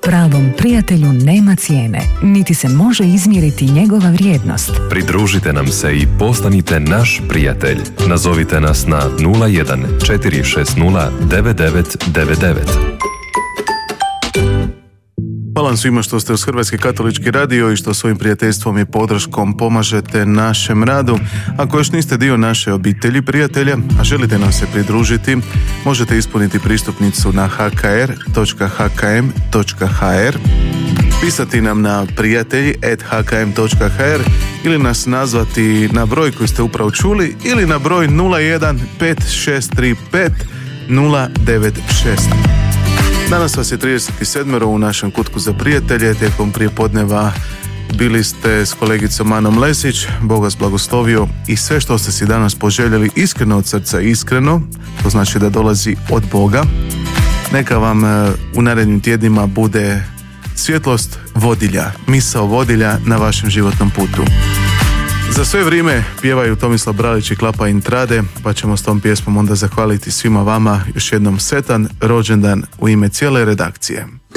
Pravom prijatelju nema cijene, niti se može izmjeriti njegova vrijednost. Pridružite nam se i postanite naš prijatelj. Nazovite nas na 01 460 9999. Hvala vam svima što ste uz Hrvatski katolički radio i što svojim prijateljstvom i podrškom pomažete našem radu. Ako još niste dio naše obitelji prijatelja, a želite nam se pridružiti, možete ispuniti pristupnicu na hkr.hkm.hr, pisati nam na prijatelji@hkm.hr ili nas nazvati na broj koji ste upravo čuli ili na broj 01 5635 096. Danas vas je 37 u našem kutku za prijatelje. Tijekom prijepodneva bili ste s kolegicom Anom Lesić. Bog vas blagoslovio i sve što ste si danas poželjeli iskreno od srca, iskreno, to znači da dolazi od Boga. Neka vam u narednim tjednima bude svjetlost vodilja, misao vodilja na vašem životnom putu. Za sve vrijeme pjevaju Tomislav Bralić i Klapa Intrade, pa ćemo s tom pjesmom onda zahvaliti svima vama još jednom sretan rođendan u ime cijele redakcije.